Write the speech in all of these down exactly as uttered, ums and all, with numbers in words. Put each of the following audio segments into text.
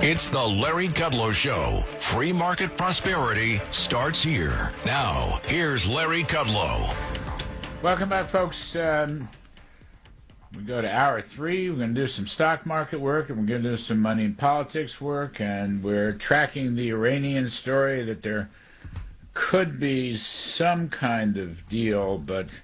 It's the Larry Kudlow Show. Free market prosperity starts here. Now, here's Larry Kudlow. Welcome back, folks. Um, we go to hour three. We're going to do some stock market work, and we're going to do some money and politics work, and we're tracking the Iranian story that there could be some kind of deal, but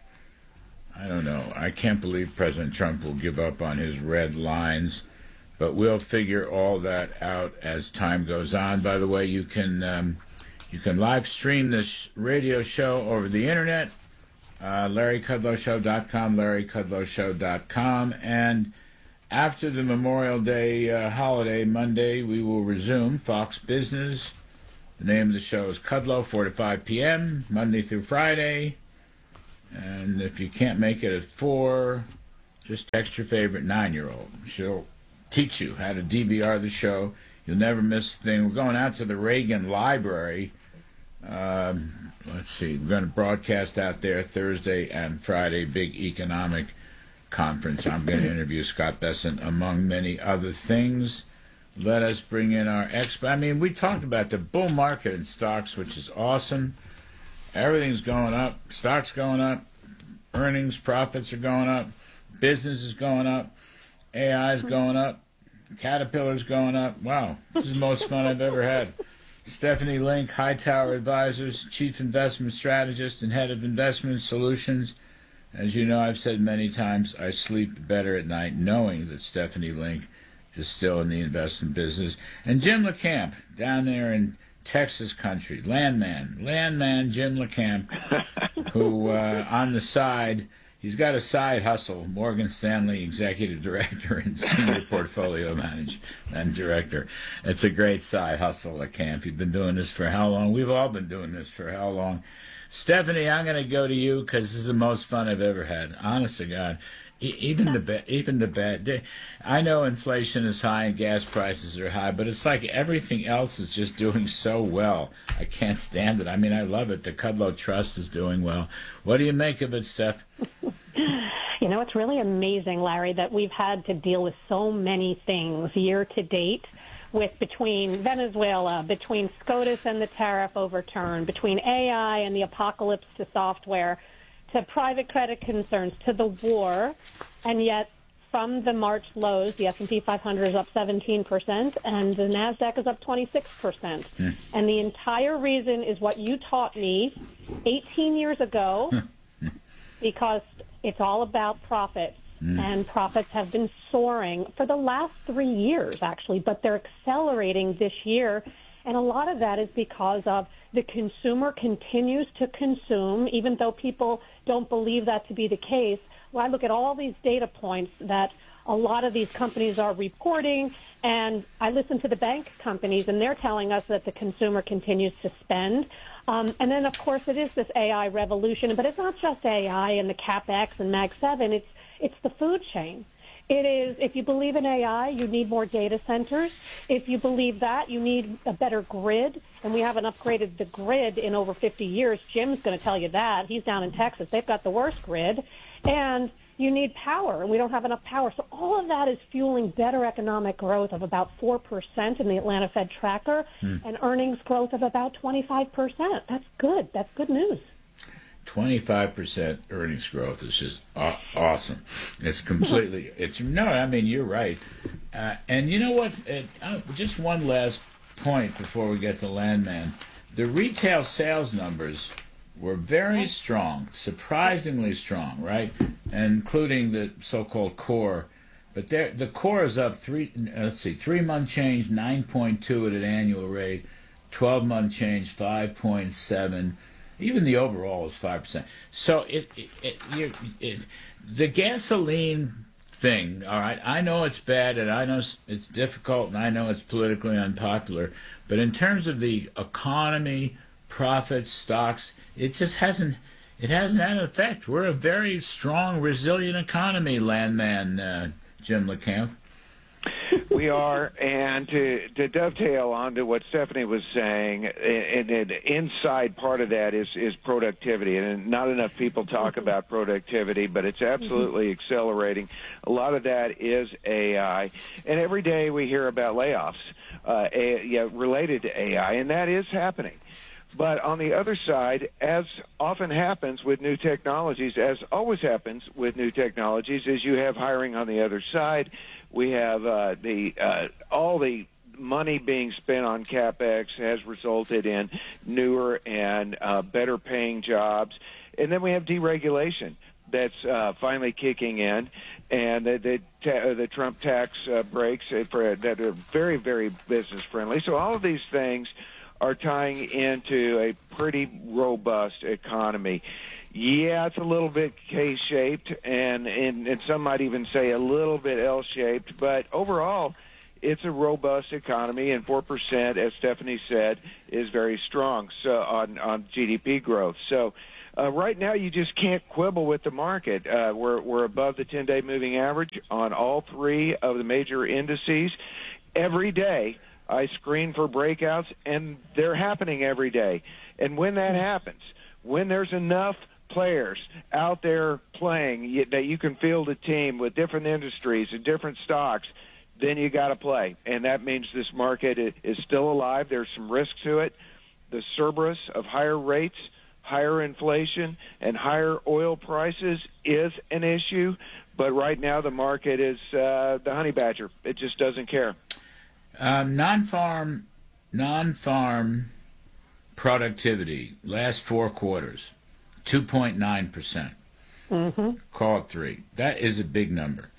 I don't know. I can't believe President Trump will give up on his red lines. But we'll figure all that out as time goes on. By the way, you can um, you can live stream this radio show over the internet, uh, Larry Kudlow Show dot com, Larry Kudlow Show dot com. And after the Memorial Day uh, holiday, Monday, we will resume Fox Business. The name of the show is Kudlow, four to five p.m., Monday through Friday. And if you can't make it at four, just text your favorite nine-year-old. She'll teach you how to D V R the show. You'll never miss a thing. We're going out to the Reagan Library. Um, let's see. We're going to broadcast out there Thursday and Friday, big economic conference. I'm going to interview Scott Bessent, among many other things. Let us bring in our expert. I mean, we talked about the bull market in stocks, which is awesome. Everything's going up. Stocks going up. Earnings, profits are going up. Business is going up. A I is going up. Caterpillar's going up. Wow, this is the most fun I've ever had. Stephanie Link, Hightower Advisors, Chief Investment Strategist and Head of Investment Solutions. As you know, I've said many times, I sleep better at night knowing that Stephanie Link is still in the investment business. And Jim LeCamp, down there in Texas country, landman, landman Jim LeCamp, who uh, on the side... He's got a side hustle, Morgan Stanley Executive Director and Senior Portfolio Manager and Director. It's a great side hustle at camp. You've been doing this for how long? We've all been doing this for how long? Stephanie, I'm going to go to you because this is the most fun I've ever had. Honest to God. E- even the ba- even the bad day. I know inflation is high and gas prices are high, but it's like everything else is just doing so well. I can't stand it. I mean, I love it. The Kudlow Trust is doing well. What do you make of it, Steph? You know, it's really amazing, Larry, that we've had to deal with so many things year to date, with between Venezuela, between SCOTUS and the tariff overturn, between A I and the apocalypse to software, to private credit concerns, to the war, and yet from the March lows, the S and P five hundred is up seventeen percent, and the NASDAQ is up twenty-six percent. Mm. And the entire reason is what you taught me eighteen years ago, because it's all about profits. Mm. And profits have been soaring for the last three years, actually, but they're accelerating this year. And a lot of that is because of the consumer continues to consume, even though people don't believe that to be the case. Well, I look at all these data points that a lot of these companies are reporting, and I listen to the bank companies, and they're telling us that the consumer continues to spend. Um, and then, of course, it is this A I revolution, but it's not just A I and the CapEx and Mag seven. It's, it's the food chain. It is, if you believe in A I, you need more data centers. If you believe that, you need a better grid, and we haven't upgraded the grid in over fifty years. Jim's going to tell you that. He's down in Texas. They've got the worst grid. And you need power, and we don't have enough power. So all of that is fueling better economic growth of about four percent in the Atlanta Fed tracker, hmm. and earnings growth of about twenty-five percent. That's good. That's good news. twenty-five percent earnings growth is just aw- awesome. It's completely, it's, no, I mean, you're right. Uh, and you know what, it, uh, just one last point before we get to Landman. The retail sales numbers were very strong, surprisingly strong, right? And including the so-called core. But the core is up three, let's see, three-month change, nine point two at an annual rate, twelve-month change, five point seven. Even the overall is five percent. So it, it, it, you, it, the gasoline thing, all right, I know it's bad, and I know it's difficult, and I know it's politically unpopular, but in terms of the economy, profits, stocks, it just hasn't, it hasn't had an effect. We're a very strong, resilient economy, landman, uh, Jim LeCamp. We are, and to, to dovetail onto what Stephanie was saying, and, and the inside part of that is, is productivity, and not enough people talk mm-hmm. about productivity, but it's absolutely mm-hmm. accelerating. A lot of that is A I, and every day we hear about layoffs uh, a, yeah, related to A I, and that is happening. But on the other side, as often happens with new technologies, as always happens with new technologies, is you have hiring on the other side. We have uh, the uh, all the money being spent on CapEx has resulted in newer and uh, better paying jobs. And then we have deregulation that's uh, finally kicking in, and the the, ta- the Trump tax uh, breaks for, that are very, very business friendly. So all of these things are tying into a pretty robust economy. Yeah, it's a little bit K-shaped, and, and, and some might even say a little bit L-shaped, but overall, it's a robust economy, and four percent, as Stephanie said, is very strong so on, on G D P growth. So uh, right now, you just can't quibble with the market. Uh, we're, we're above the ten-day moving average on all three of the major indices. Every day, I screen for breakouts, and they're happening every day. And when that happens, when there's enough players out there playing that you can field a team with different industries and different stocks, then you got to play. And that means this market is still alive. There's some risk to it. The Cerberus of higher rates, higher inflation, and higher oil prices is an issue. But right now the market is uh, the honey badger. It just doesn't care. Um, non-farm, non-farm productivity last four quarters, two point nine percent. Mm-hmm. Call it three. That is a big number.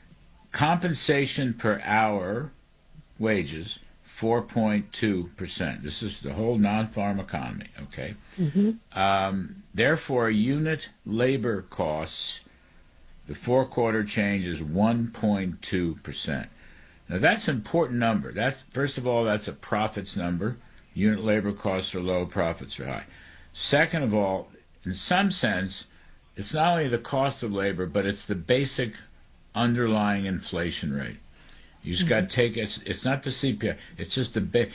Compensation per hour wages, four point two percent. This is the whole non-farm economy. Okay. Mm-hmm. Um, therefore, unit labor costs, the four-quarter change is one point two percent. Now, that's an important number. That's first of all, that's a profits number. Unit labor costs are low, profits are high. Second of all, in some sense, it's not only the cost of labor, but it's the basic underlying inflation rate. You just mm-hmm. got to take it. It's, it's not the C P I. It's just the ba-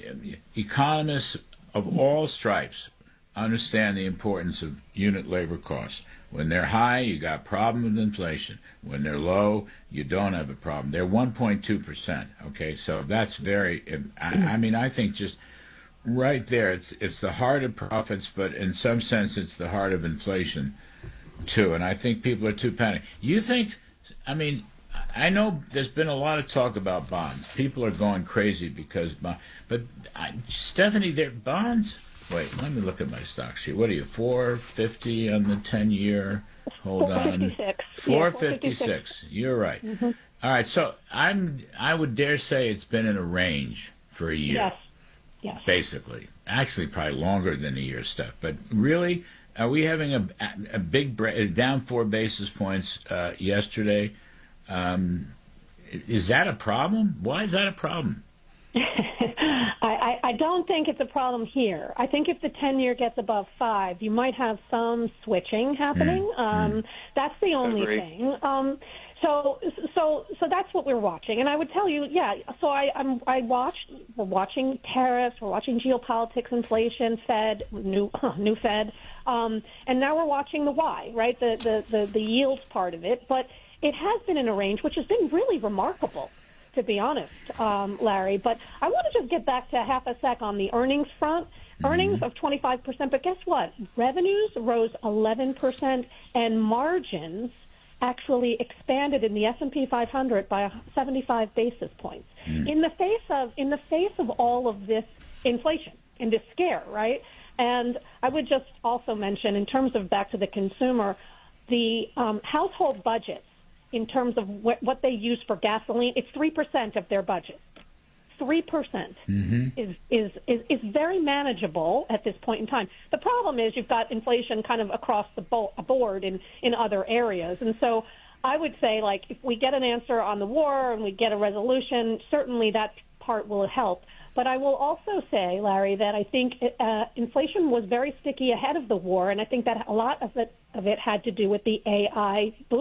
economists of all stripes understand the importance of unit labor costs. When they're high, you got a problem with inflation. When they're low, you don't have a problem. They're one point two percent, okay? So that's very, I, I mean, I think just right there, it's it's the heart of profits, but in some sense, it's the heart of inflation, too. And I think people are too panicked. You think, I mean, I know there's been a lot of talk about bonds. People are going crazy because, but I, Stephanie, they're bonds. Wait, let me look at my stock sheet. What are you, four fifty on the ten-year? Hold on. four fifty-six. You're right. Mm-hmm. All right, so I'm. I would dare say it's been in a range for a year. Yes. Yes. Basically. Actually, probably longer than a year stuff. But really, are we having a, a big break, down four basis points uh, yesterday? Um, is that a problem? Why is that a problem? I, I don't think it's a problem here. I think if the ten-year gets above five, you might have some switching happening. Mm. Um, mm. That's the only Agreed. thing. Um, so, so, so that's what we're watching. And I would tell you, yeah. So I, I'm, I watched. We're watching tariffs. We're watching geopolitics, inflation, Fed, new, new Fed, um, and now we're watching the Y, right? The, the, the, the yields part of it. But it has been in a range which has been really remarkable, to be honest, um, Larry. But I want to just get back to half a sec on the earnings front. Mm-hmm. Earnings of twenty-five percent, but guess what? Revenues rose eleven percent, and margins actually expanded in the S and P five hundred by seventy-five basis points. Mm-hmm. In the face of in the face of all of this inflation and this scare, right? And I would just also mention, in terms of back to the consumer, the um, household budgets, in terms of what, what they use for gasoline, it's three percent of their budget. three percent mm-hmm. is, is, is, is very manageable at this point in time. The problem is you've got inflation kind of across the bo- board in, in other areas. And so I would say, like, if we get an answer on the war and we get a resolution, certainly that part will help. But I will also say, Larry, that I think uh, inflation was very sticky ahead of the war, and I think that a lot of it, of it had to do with the A I boom,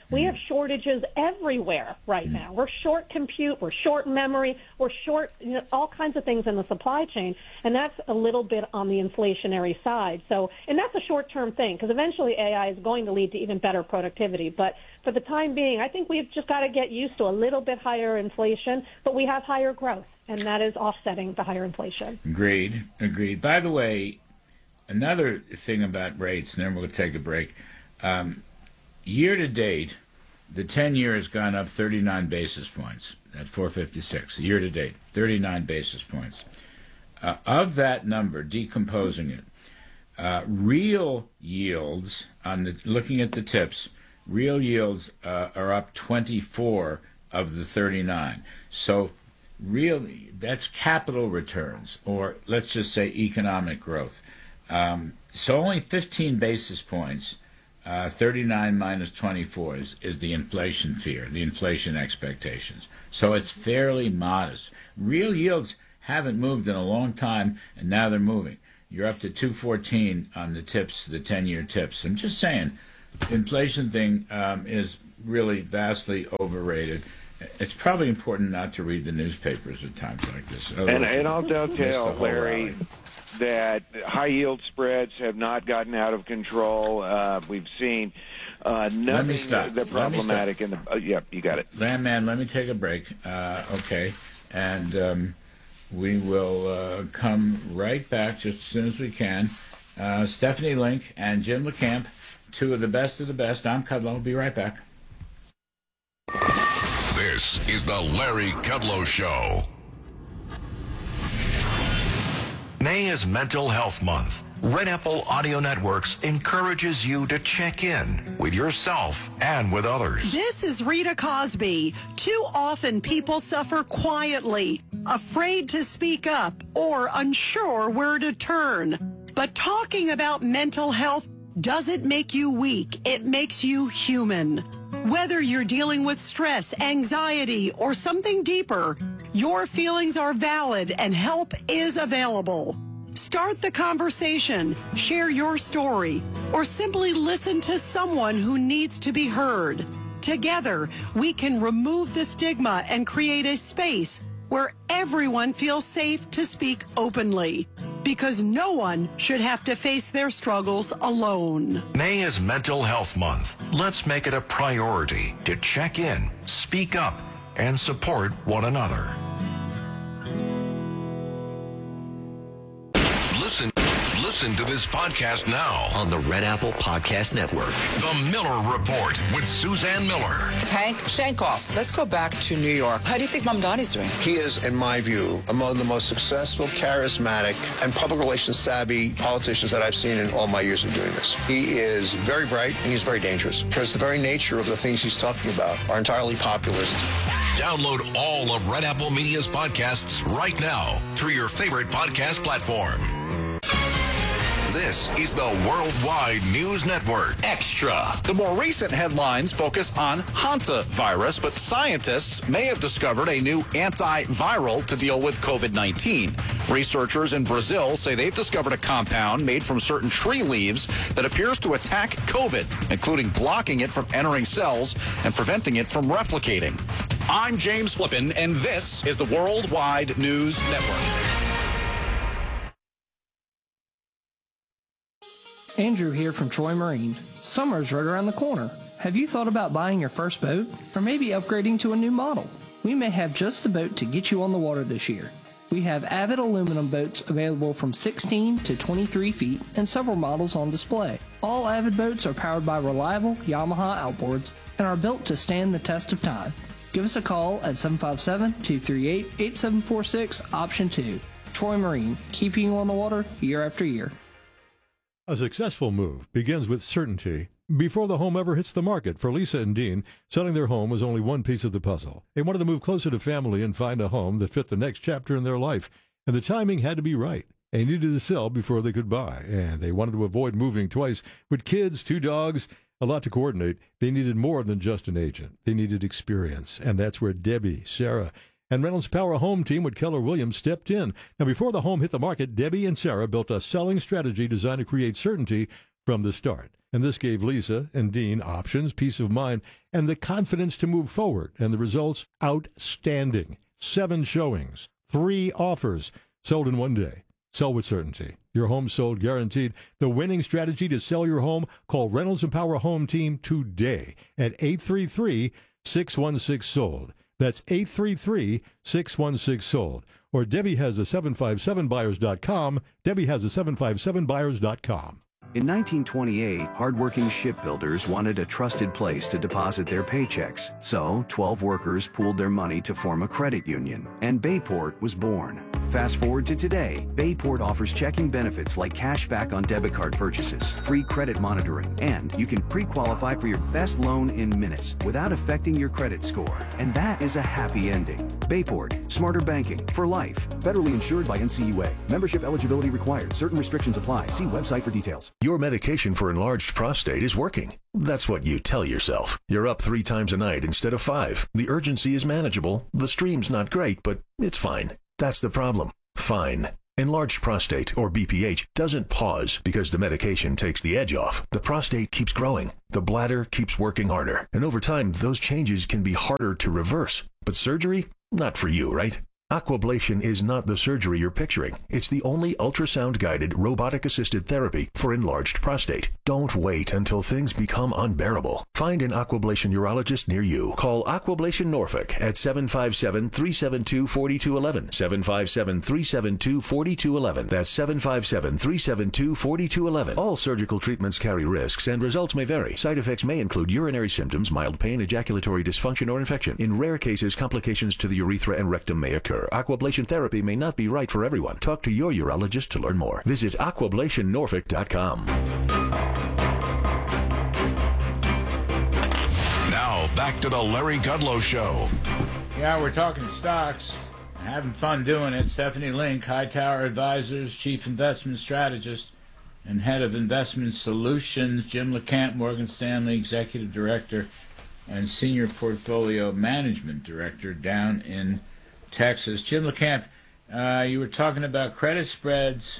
We have shortages everywhere right now. We're short compute, we're short memory, we're short, you know, all kinds of things in the supply chain, and that's a little bit on the inflationary side. So, and that's a short-term thing, because eventually A I is going to lead to even better productivity. But for the time being, I think we've just got to get used to a little bit higher inflation, but we have higher growth, and that is offsetting the higher inflation. Agreed. Agreed. By the way, another thing about rates, and then we'll take a break. Um, year to date, the ten-year has gone up thirty-nine basis points at four fifty-six. Year to date, thirty-nine basis points. Uh, of that number, decomposing it, uh, real yields, on the looking at the tips, real yields uh, are up twenty-four of the thirty-nine. So really, that's capital returns, or let's just say economic growth. Um, so only fifteen basis points, uh, thirty-nine minus twenty-four is, is the inflation fear, the inflation expectations. So it's fairly modest. Real yields haven't moved in a long time, and now they're moving. You're up to two fourteen on the tips, the ten-year tips. I'm just saying, the inflation thing um, is really vastly overrated. It's probably important not to read the newspapers at times like this. And, and I'll dovetail, Larry, rally. that high-yield spreads have not gotten out of control. Uh, we've seen uh, nothing the problematic in the... Uh, yeah, you got it. Landman, let me take a break. Uh, okay. And um, we will uh, come right back just as soon as we can. Uh, Stephanie Link and Jim LeCamp, two of the best of the best. I'm Kudlow. We'll be right back. This is the Larry Kudlow Show. May is Mental Health Month. Red Apple Audio Networks encourages you to check in with yourself and with others. This is Rita Cosby. Too often people suffer quietly, afraid to speak up, or unsure where to turn. But talking about mental health doesn't make you weak. It makes you human. Whether you're dealing with stress, anxiety, or something deeper, your feelings are valid and help is available. Start the conversation, share your story, or simply listen to someone who needs to be heard. Together, we can remove the stigma and create a space where everyone feels safe to speak openly. Because no one should have to face their struggles alone. May is Mental Health Month. Let's make it a priority to check in, speak up, and support one another. Listen, listen to this podcast now on the Red Apple Podcast Network. The Miller Report with Suzanne Miller. Hank Shankoff, let's go back to New York. How do you think Mamdani's doing? He is, in my view, among the most successful, charismatic, and public relations savvy politicians that I've seen in all my years of doing this. He is very bright and he's very dangerous because the very nature of the things he's talking about are entirely populist. Download all of Red Apple Media's podcasts right now through your favorite podcast platform. This is the Worldwide News Network. Extra. The more recent headlines focus on hantavirus, but scientists may have discovered a new antiviral to deal with covid nineteen. Researchers in Brazil say they've discovered a compound made from certain tree leaves that appears to attack COVID, including blocking it from entering cells and preventing it from replicating. I'm James Flippin, and this is the Worldwide News Network. Andrew here from Troy Marine. Summer's right around the corner. Have you thought about buying your first boat? Or maybe upgrading to a new model? We may have just the boat to get you on the water this year. We have Avid aluminum boats available from sixteen to twenty-three feet and several models on display. All Avid boats are powered by reliable Yamaha outboards and are built to stand the test of time. Give us a call at seven five seven, two three eight, eight seven four six, option two. Troy Marine, keeping you on the water year after year. A successful move begins with certainty. Before the home ever hits the market, for Lisa and Dean, selling their home was only one piece of the puzzle. They wanted to move closer to family and find a home that fit the next chapter in their life, and the timing had to be right. They needed to sell before they could buy, and they wanted to avoid moving twice. With kids, two dogs, a lot to coordinate, they needed more than just an agent. They needed experience, and that's where Debbie, Sarah, and Reynolds Power Home Team with Keller Williams stepped in. Now, before the home hit the market, Debbie and Sarah built a selling strategy designed to create certainty from the start. And this gave Lisa and Dean options, peace of mind, and the confidence to move forward. And the results, outstanding. Seven showings, three offers, sold in one day. Sell with certainty. Your home sold guaranteed. The winning strategy to sell your home? Call Reynolds and Power Home Team today at eight three three, six one six, sold. That's eight three three, six one six, sold. Or Debbie has the seven five seven buyers dot com. Debbie has the seven five seven buyers dot com. In nineteen twenty-eight, hardworking shipbuilders wanted a trusted place to deposit their paychecks. So, twelve workers pooled their money to form a credit union, and Bayport was born. Fast forward to today, Bayport offers checking benefits like cash back on debit card purchases, free credit monitoring, and you can pre-qualify for your best loan in minutes without affecting your credit score. And that is a happy ending. Bayport, smarter banking for life. Federally insured by N C U A. Membership eligibility required. Certain restrictions apply. See website for details. Your medication for enlarged prostate is working. That's what you tell yourself. You're up three times a night instead of five. The urgency is manageable. The stream's not great, but it's fine. That's the problem. Fine. Enlarged prostate, or B P H, doesn't pause because the medication takes the edge off. The prostate keeps growing. The bladder keeps working harder. And over time, those changes can be harder to reverse. But surgery? Not for you, right? Aquablation is not the surgery you're picturing. It's the only ultrasound-guided, robotic-assisted therapy for enlarged prostate. Don't wait until things become unbearable. Find an Aquablation urologist near you. Call Aquablation Norfolk at seven five seven, three seven two, four two one one. seven five seven, three seven two, four two one one. That's seven five seven, three seven two, four two one one. All surgical treatments carry risks, and results may vary. Side effects may include urinary symptoms, mild pain, ejaculatory dysfunction, or infection. In rare cases, complications to the urethra and rectum may occur. Aquablation therapy may not be right for everyone. Talk to your urologist to learn more. Visit aquablation norfolk dot com. Now, back to the Larry Kudlow Show. Yeah, we're talking stocks. Having fun doing it. Stephanie Link, Hightower Advisors, Chief Investment Strategist and Head of Investment Solutions. Jim LeCamp, Morgan Stanley, Executive Director and Senior Portfolio Management Director down in Texas. Jim LeCamp, uh, you were talking about credit spreads.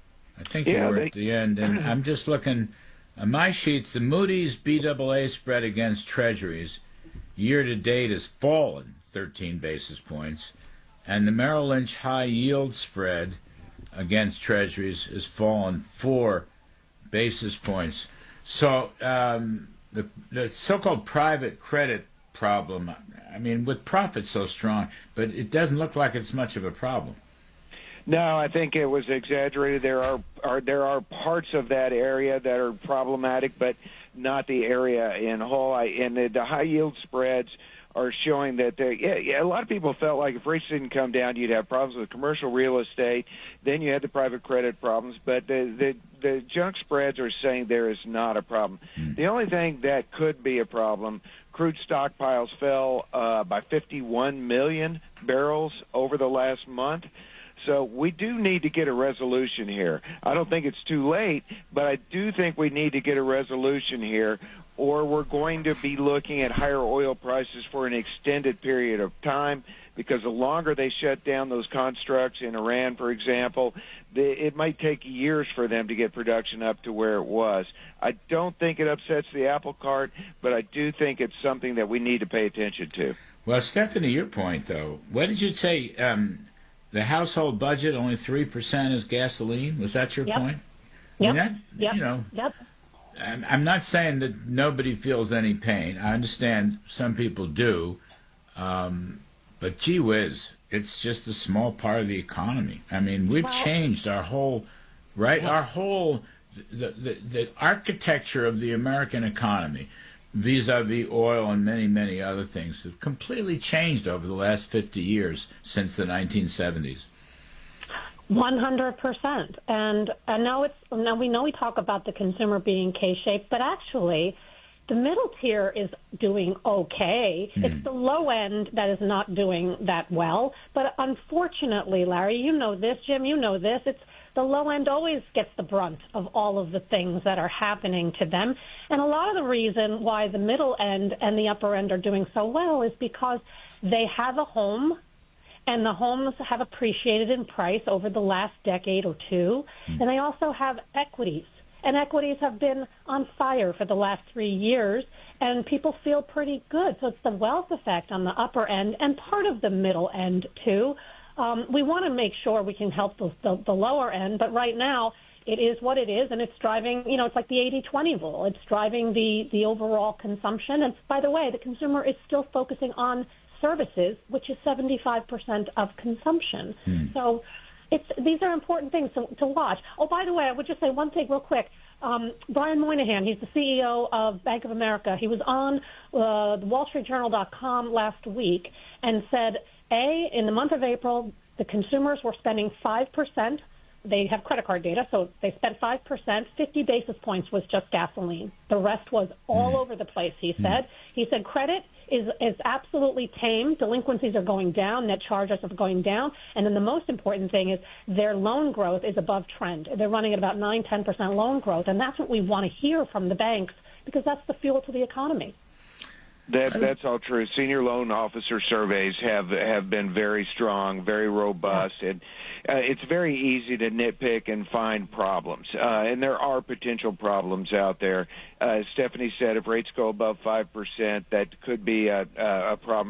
I think yeah, you were they, at the end, and I'm just looking on my sheets. The Moody's B double A spread against Treasuries year to date has fallen thirteen basis points, and the Merrill Lynch high yield spread against Treasuries has fallen four basis points. So um, the the so-called private credit problem, I mean, with profits so strong, but it doesn't look like it's much of a problem. No, I think it was exaggerated. There are, are there are parts of that area that are problematic, but not the area in whole. I, and the, the high yield spreads are showing that they, yeah, yeah, a lot of people felt like if rates didn't come down, you'd have problems with commercial real estate. Then you had the private credit problems. But the the, the junk spreads are saying there is not a problem. Mm. The only thing that could be a problem, crude stockpiles fell uh, by fifty-one million barrels over the last month. So we do need to get a resolution here. I don't think it's too late, but I do think we need to get a resolution here, or we're going to be looking at higher oil prices for an extended period of time, because the longer they shut down those constructs in Iran, for example, the, it might take years for them to get production up to where it was. I don't think it upsets the apple cart, but I do think it's something that we need to pay attention to. Well, Stephanie, your point, though, what did you say? Um, the household budget, only three percent is gasoline? Was that your yep. point? Yep. I mean, that, yep. You know, yep. I'm, I'm not saying that nobody feels any pain. I understand some people do. Um, but gee whiz, it's just a small part of the economy. I mean, we've well, changed our whole, right? Well, our whole, the, the, the architecture of the American economy, vis-a-vis oil and many, many other things, have completely changed over the last fifty years since the nineteen seventies. one hundred percent. And I know it's, now we know we talk about the consumer being K-shaped, but actually the middle tier is doing okay. Mm. It's the low end that is not doing that well. But unfortunately, Larry, you know this, Jim, you know this, it's the low end always gets the brunt of all of the things that are happening to them. And a lot of the reason why the middle end and the upper end are doing so well is because they have a home, and the homes have appreciated in price over the last decade or two, mm. and they also have equities. And equities have been on fire for the last three years, and people feel pretty good. So it's the wealth effect on the upper end and part of the middle end, too. Um, we want to make sure we can help the, the, the lower end, but right now it is what it is, and it's driving, you know, it's like the eighty twenty rule. It's driving the, the overall consumption. And by the way, the consumer is still focusing on services, which is seventy-five percent of consumption. Mm. So it's these are important things to, to watch. Oh, by the way, I would just say one thing real quick. Um, Brian Moynihan, he's the C E O of Bank of America. He was on uh, the Wall Street Journal dot com last week and said, A, in the month of April, the consumers were spending five percent. They have credit card data, so they spent five percent. fifty basis points was just gasoline. The rest was all mm. over the place, he said. Mm. He said credit is, is absolutely tame. Delinquencies are going down. Net charge-offs are going down. And then the most important thing is their loan growth is above trend. They're running at about nine, ten percent loan growth, and that's what we want to hear from the banks because that's the fuel to the economy. That, that's all true. Senior loan officer surveys have have been very strong, very robust, and uh, it's very easy to nitpick and find problems. Uh, and there are potential problems out there. Uh, as Stephanie said, if rates go above five percent, that could be a, a problem